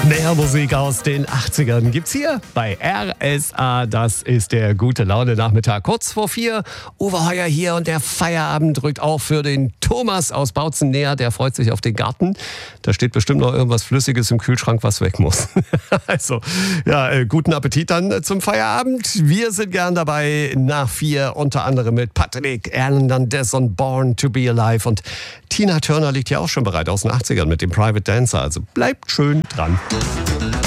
Mehr Musik aus den 80ern gibt's hier bei RSA. Das ist der gute Laune Nachmittag. Kurz vor 4, Uwe Heuer hier und der Feierabend rückt auch für den Thomas aus Bautzen näher. Der freut sich auf den Garten. Da steht bestimmt noch irgendwas Flüssiges im Kühlschrank, was weg muss. Also, ja, guten Appetit dann zum Feierabend. Wir sind gern dabei nach 4, unter anderem mit Patrick Hernandez und Born to be Alive. Und Tina Turner liegt ja auch schon bereit aus den 80ern mit dem Private Dancer. Also bleibt schön dran.